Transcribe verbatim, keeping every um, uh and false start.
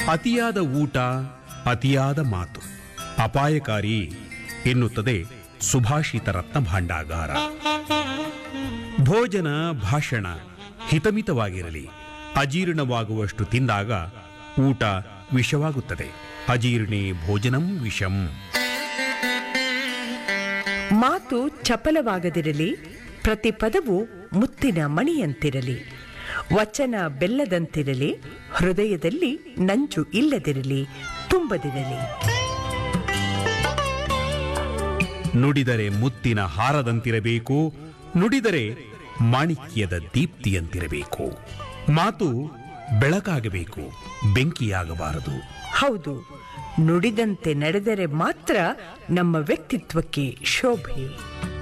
ಅತಿಯಾದ ಊಟ, ಅತಿಯಾದ ಮಾತು ಅಪಾಯಕಾರಿ ಎನ್ನುತ್ತದೆ ಸುಭಾಷಿತ ರತ್ನ ಭಾಂಡಾಗಾರ. ಭೋಜನ ಭಾಷಣ ಹಿತಮಿತವಾಗಿರಲಿ. ಅಜೀರ್ಣವಾಗುವಷ್ಟು ತಿಂದಾಗ ಊಟ ವಿಷವಾಗುತ್ತದೆ. ಅಜೀರ್ಣೇ ಭೋಜನಂ ವಿಷಂ. ಮಾತು ಚಪಲವಾಗದಿರಲಿ, ಪ್ರತಿ ಪದವು ಮುತ್ತಿನ ಮಣಿಯಂತಿರಲಿ. ವಚನ ಬೆಲ್ಲದಂತಿರಲಿ, ಹೃದಯದಲ್ಲಿ ನಂಜು ಇಲ್ಲದಿರಲಿ, ತುಂಬದಿರಲಿ. ನುಡಿದರೆ ಮುತ್ತಿನ ಹಾರದಂತಿರಬೇಕು, ನುಡಿದರೆ ಮಾಣಿಕ್ಯದ ದೀಪ್ತಿಯಂತಿರಬೇಕು. ಮಾತು ಬೆಳಕಾಗಬೇಕು, ಬೆಂಕಿಯಾಗಬಾರದು. ಹೌದು, ನುಡಿದಂತೆ ನಡೆದರೆ ಮಾತ್ರ ನಮ್ಮ ವ್ಯಕ್ತಿತ್ವಕ್ಕೆ ಶೋಭೆ.